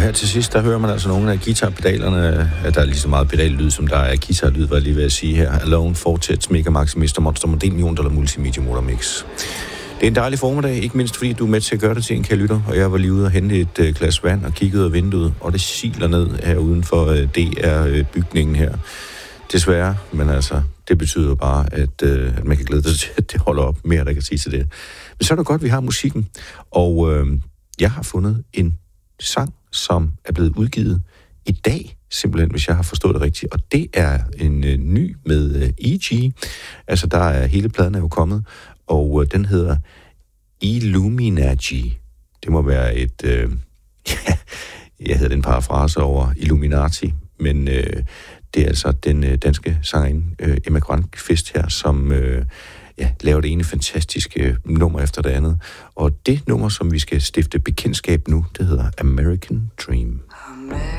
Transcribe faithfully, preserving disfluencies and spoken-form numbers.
Og her til sidst, der hører man altså nogle af guitarpedalerne. Der er lige så meget pedallyd, som der er guitarlyd, var jeg lige ved at sige her. Alone, Fortets, Mega Maximister, Monster Model, Million Dollar Multimedia Motor Mix. Det er en dejlig formiddag, ikke mindst fordi du er med til at gøre det til en, kære lytter. Og jeg var lige ude og hente et øh, glas vand og kiggede ud af vinduet, og det siler ned her uden for øh, D R-bygningen her. Desværre, men altså, det betyder jo bare, at, øh, at man kan glæde sig til, at det holder op. Mere, der kan sige til det. Men så er det godt, at vi har musikken. Og øh, jeg har fundet en sang, som er blevet udgivet i dag, simpelthen, hvis jeg har forstået det rigtigt. Og det er en øh, ny med øh, E G. Altså, der er hele pladen er jo kommet, og øh, den hedder Illuminati. Det må være et... Øh, ja, jeg hedder den parafrase over Illuminati, men øh, det er altså den øh, danske sangerinde øh, Emma Grønkvist her, som øh, ja, laver det ene fantastiske nummer efter det andet. Og det nummer, som vi skal stifte bekendtskab nu, det hedder American Dream. American